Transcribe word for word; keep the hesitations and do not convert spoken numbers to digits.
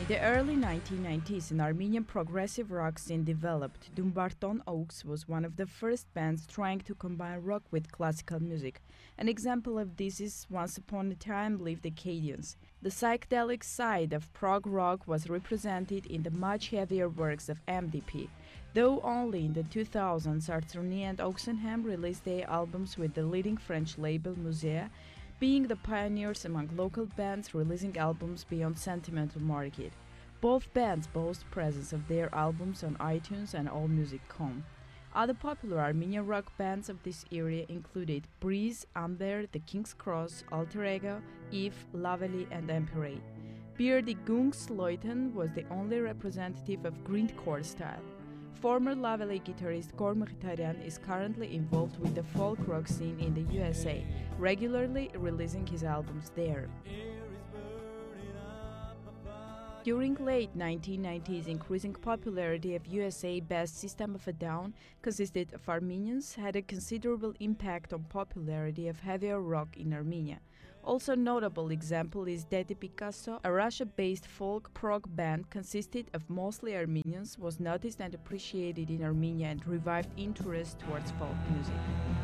In the early nineteen nineties, an Armenian progressive rock scene developed. Dumbarton Oaks was one of the first bands trying to combine rock with classical music. An example of this is Once Upon a Time lived Acadians. The psychedelic side of prog rock was represented in the much heavier works of M D P. Though only in the two thousands, Arthrony and Oxenham released their albums with the leading French label Musea, being the pioneers among local bands releasing albums beyond Sentimental Market. Both bands boast presence of their albums on iTunes and allmusic dot com. Other popular Armenian rock bands of this era included Breeze, Amber, The King's Cross, Alter Ego, Eve, Lavely, and Emperor. Beardy Gungs Leuten was the only representative of grindcore style. Former Lavely guitarist Gor Mkhitaryan is currently involved with the folk rock scene in the U S A, regularly releasing his albums there. During late nineteen nineties, increasing popularity of U S A-based System of a Down, consisted of Armenians, had a considerable impact on popularity of heavier rock in Armenia. Also notable example is Dede Picasso, a Russia-based folk prog band consisted of mostly Armenians, was noticed and appreciated in Armenia and revived interest towards folk music.